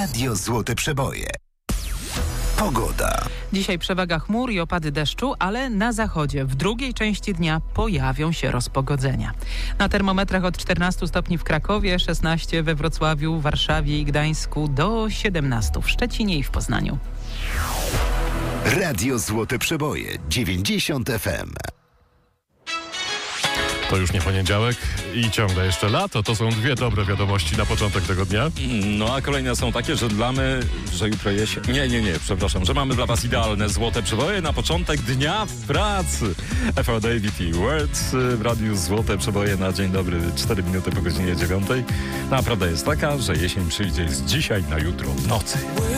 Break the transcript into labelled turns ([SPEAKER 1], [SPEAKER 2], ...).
[SPEAKER 1] Radio Złote Przeboje. Pogoda.
[SPEAKER 2] Dzisiaj przewaga chmur i opady deszczu, ale na zachodzie w drugiej części dnia pojawią się rozpogodzenia. Na termometrach od 14 stopni w Krakowie, 16 we Wrocławiu, Warszawie i Gdańsku, do 17 w Szczecinie i w Poznaniu.
[SPEAKER 1] Radio Złote Przeboje 90 FM.
[SPEAKER 3] To już nie poniedziałek i ciągle jeszcze lato. To są dwie dobre wiadomości na początek tego dnia.
[SPEAKER 4] No a kolejne są takie, że że jutro jesień. Przepraszam, że mamy dla was idealne złote przeboje na początek dnia w pracy. FL David i Words w Radiu Złote Przeboje na dzień dobry, 4 minuty po godzinie 9. No a prawda jest taka, że jesień przyjdzie z dzisiaj na jutro w nocy.